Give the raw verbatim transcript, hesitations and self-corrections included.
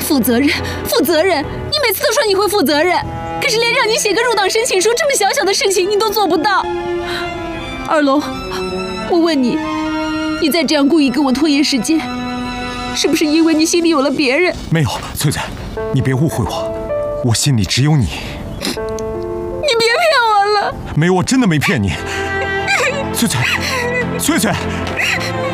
负责任，负责任！你每次都说你会负责任，可是连让你写个入党申请书这么小小的事情你都做不到。二龙，我问你，你再这样故意跟我拖延时间，是不是因为你心里有了别人？ 没有，翠翠，你别误会我，我心里只有你。 你别骗我了！ 没有，我真的没骗你。翠翠，翠翠。